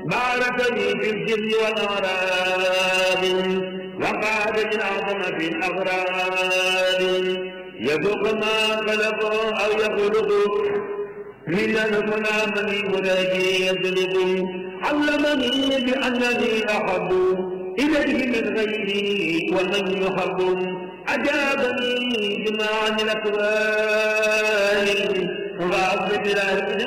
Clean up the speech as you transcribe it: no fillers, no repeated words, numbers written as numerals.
باركني في الجن والأعراض وقعد من أعظم في الأغراض يذوق ما خلقه أو يخلق من المنامني مناجي يسلك علمني بأنني أحب إليه من غيري ومن يحب أجابني بما عن الأكوان وأصبح